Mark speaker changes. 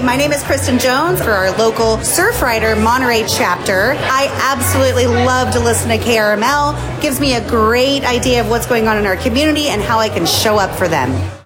Speaker 1: Hey, my name is Kristen Jones for our local Surfrider Monterey chapter. I absolutely love to listen to KRML. Gives me a great idea of what's going on in our community and how I can show up for them.